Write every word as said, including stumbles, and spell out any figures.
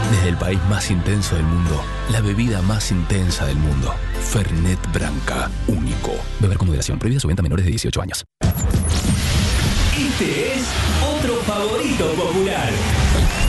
Desde el país más intenso del mundo, la bebida más intensa del mundo. Fernet Branca, único. Beber con moderación. Prohibida su venta a menores de dieciocho años. Este es otro favorito popular.